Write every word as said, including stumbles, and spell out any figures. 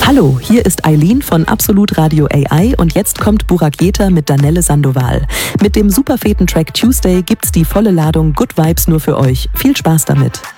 Hallo, hier ist Eileen von Absolut Radio A I und jetzt kommt Burak Jeter mit Danelle Sandoval. Mit dem superfeten Track Tuesday gibt's die volle Ladung Good Vibes nur für euch. Viel Spaß damit.